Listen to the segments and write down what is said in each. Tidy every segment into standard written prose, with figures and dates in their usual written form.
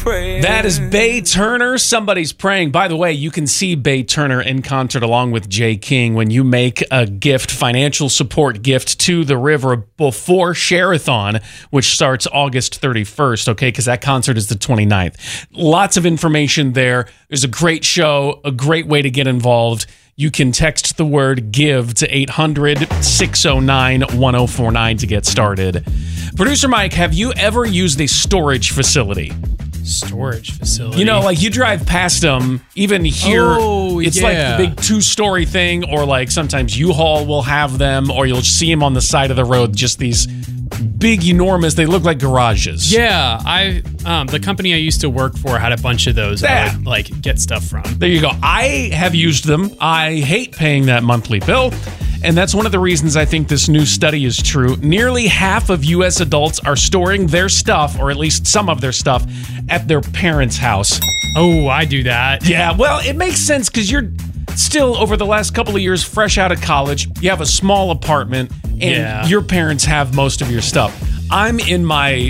praying. That is Bay Turner, Somebody's Praying. By the way, you can see Bay Turner in concert along with Jay King when you make a gift, financial support gift to the river before Share-a-thon, which starts August 31st, okay, because that concert is the 29th. Lots of information there. There's a great show, a great way to get involved. You can text the word GIVE to 800-609-1049 to get started. Producer Mike, have you ever used a storage facility? Storage facility? You know, like you drive past them, even here, it's like the big 2-story thing, or like sometimes U-Haul will have them, or you'll see them on the side of the road, just these big, enormous, they look like garages. Yeah, the company I used to work for had a bunch of those I would like get stuff from. There you go. I have used them. I hate paying that monthly bill. And that's one of the reasons I think this new study is true. Nearly half of U.S. adults are storing their stuff, or at least some of their stuff, at their parents' house. Oh, I do that. Yeah, well, it makes sense because you're still, over the last couple of years, fresh out of college. You have a small apartment, and your parents have most of your stuff. I'm in my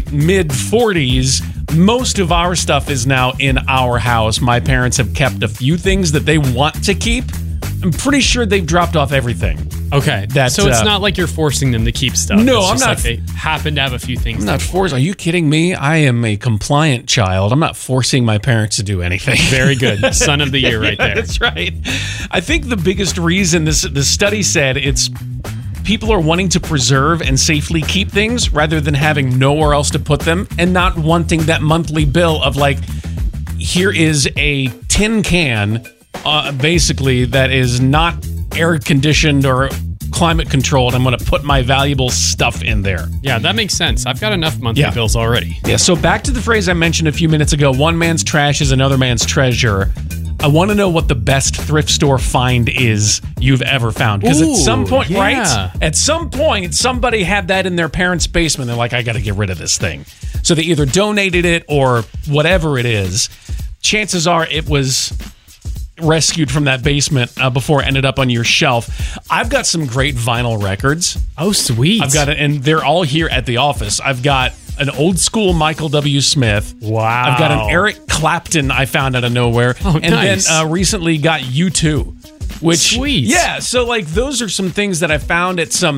mid-40s. Most of our stuff is now in our house. My parents have kept a few things that they want to keep. I'm pretty sure they've dropped off everything. Okay, so it's not like you're forcing them to keep stuff. No, it's I'm not. Like they happen to have a few things. I'm not forced. Are you kidding me? I am a compliant child. I'm not forcing my parents to do anything. Very good. Son of the year right there. That's right. I think the biggest reason the study said it's people are wanting to preserve and safely keep things rather than having nowhere else to put them and not wanting that monthly bill of like, here is a tin can basically that is not air conditioned or climate controlled. I'm going to put my valuable stuff in there. Yeah, that makes sense. I've got enough monthly bills already. Yeah, so back to the phrase I mentioned a few minutes ago, one man's trash is another man's treasure. I want to know what the best thrift store find is you've ever found. Because at some point, right? At some point, somebody had that in their parents' basement. They're like, I got to get rid of this thing. So they either donated it or whatever it is. Chances are it was rescued from that basement before it ended up on your shelf. I've got some great vinyl records. Oh, sweet. I've got it, and they're all here at the office. I've got an old school Michael W. Smith. Wow. I've got an Eric Clapton I found out of nowhere. Oh, and nice. then recently got U2. Which, sweet. Yeah, so like those are some things that I found at some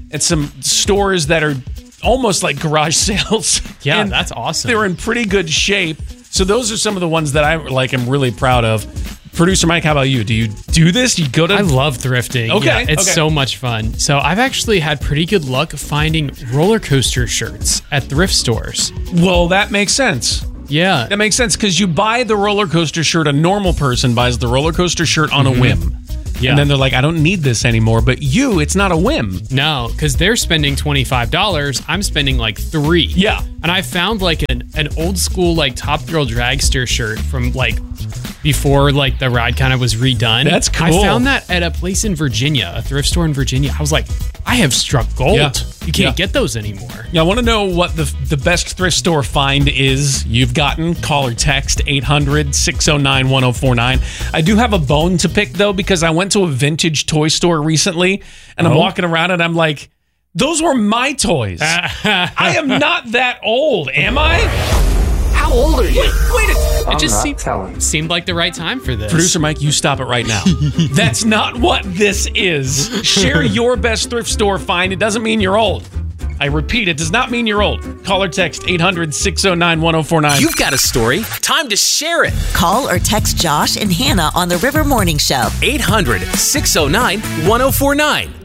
stores that are almost like garage sales. Yeah, and that's awesome. They're in pretty good shape. So those are some of the ones that I like. I'm really proud of. Producer Mike, how about you? Do you do this? You go to... I love thrifting. Okay. Yeah, it's so much fun. So I've actually had pretty good luck finding roller coaster shirts at thrift stores. Well, that makes sense. Yeah. That makes sense because you buy the roller coaster shirt. A normal person buys the roller coaster shirt on a whim. Yeah. And then they're like, I don't need this anymore. But it's not a whim. No, because they're spending $25. I'm spending like $3. Yeah. And I found like an old school like Top Girl Dragster shirt from like before like the ride kind of was redone. That's cool. I found that at a place in Virginia, a thrift store in Virginia. I was like, I have struck gold. Yeah. You can't get those anymore. Yeah, I want to know what the best thrift store find is you've gotten. Call or text 800-609-1049. I do have a bone to pick, though, because I went to a vintage toy store recently, and I'm walking around, and I'm like, those were my toys. I am not that old, am I? How old are you? Wait, it just telling. seemed like the right time for this. Producer Mike, you stop it right now. That's not what this is. Share your best thrift store find. It doesn't mean you're old. I repeat, it does not mean you're old. Call or text 800-609-1049. You've got a story. Time to share it. Call or text Josh and Hannah on the River Morning Show. 800-609-1049.